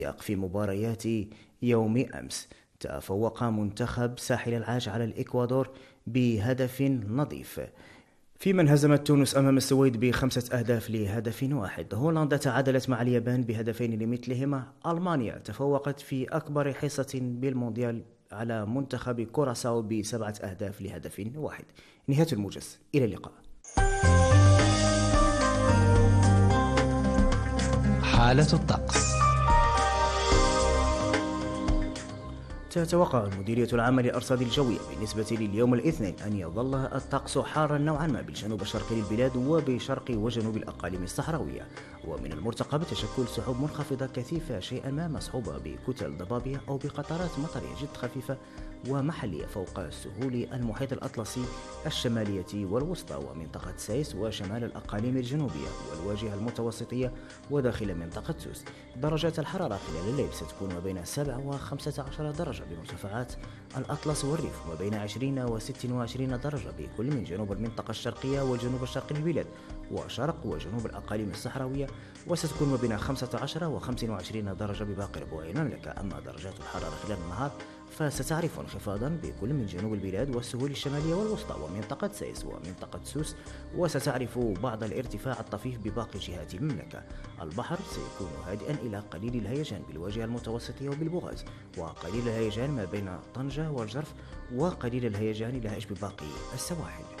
في مباريات يوم أمس تفوق منتخب ساحل العاج على الإكوادور بهدف نظيف، فيما انهزمت تونس أمام السويد ب5 أهداف لهدف واحد. هولندا تعادلت مع اليابان بهدفين لمثلهما. ألمانيا تفوقت في أكبر حصة بالمونديال على منتخب كوراساو ب7 أهداف لهدف واحد. نهاية الموجز، إلى اللقاء. حالة الطقس. تتوقع المديرية العامة للأرصاد الجوية بالنسبة لليوم الاثنين أن يظل الطقس حارا نوعا ما بالجنوب الشرقي للبلاد وبشرق وجنوب الأقاليم الصحراوية، ومن المرتقب تشكل سحب منخفضة كثيفة شيئا ما مصحوبة بكتل ضبابية أو بقطرات مطرية جد خفيفة ومحلية فوق السهول المحيط الأطلسي الشمالية والوسطى ومنطقة سايس وشمال الأقاليم الجنوبية والواجهة المتوسطية وداخل منطقة سوس. درجات الحرارة خلال الليل ستكون ما بين 7 و15 درجة بمرتفعات الأطلس والريف، وما بين 20 و26 درجة بكل من جنوب المنطقة الشرقية والجنوب الشرقي للبلاد وشرق وجنوب الأقاليم الصحراوية، وستكون ما بين 15 و25 درجة بباقي ربوع المملكة. أما درجات الحرارة خلال النهار فستعرف انخفاضا بكل من جنوب البلاد والسهول الشمالية والوسطى ومنطقة سايس ومنطقة سوس، وستعرف بعض الارتفاع الطفيف بباقي جهات المملكة. البحر سيكون هادئا إلى قليل الهيجان بالواجهة المتوسطية وبالبوغاز، وقليل الهيجان ما بين طنجة والجرف، وقليل الهيجان إلى باقي السواحل.